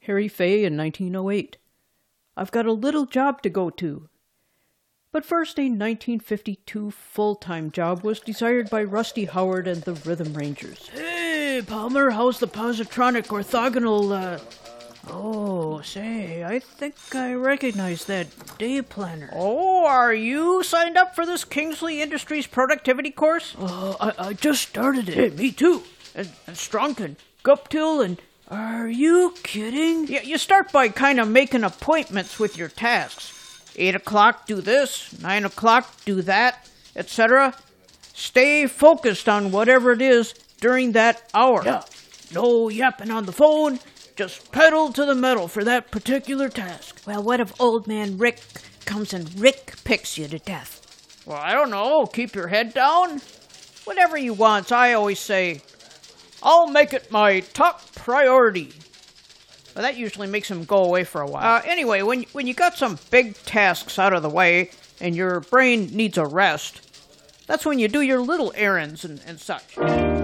Harry Fay in 1908. I've got a little job to go to. But first, a 1952 full-time job was desired by Rusty Howard and the Rhythm Rangers. Hey, Palmer, how's the positronic orthogonal, Oh, say, I think I recognize that day planner. Oh, are you signed up for this Kingsley Industries productivity course? I just started it. Hey, me too. And Strunk and Guptill and... Are you kidding? Yeah, you start by kind of making appointments with your tasks. 8 o'clock, do this. 9 o'clock, do that, etc. Stay focused on whatever it is during that hour. Yeah. No yapping on the phone. Just pedal to the metal for that particular task. Well, what if old man Rick comes and Rick picks you to death? Well, I don't know. Keep your head down. Whatever you want, I always say, I'll make it my top priority. Well, that usually makes him go away for a while. Anyway, when you got some big tasks out of the way and your brain needs a rest, that's when you do your little errands and such.